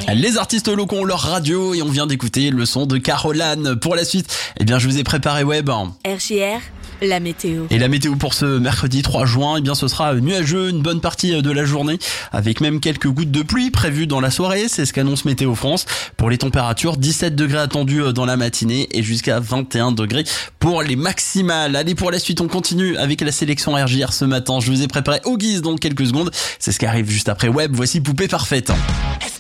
Les artistes locaux ont leur radio et on vient d'écouter le son de Caroline. Pour la suite, je vous ai préparé Web. RJR, la météo. Et la météo pour ce mercredi 3 juin, ce sera nuageux une bonne partie de la journée, avec même quelques gouttes de pluie prévues dans la soirée. C'est ce qu'annonce Météo France. Pour les températures, 17 degrés attendus dans la matinée et jusqu'à 21 degrés pour les maximales. Allez, pour la suite, on continue avec la sélection RJR ce matin. Je vous ai préparé au guise dans quelques secondes. C'est ce qui arrive juste après Web. Voici Poupée Parfaite.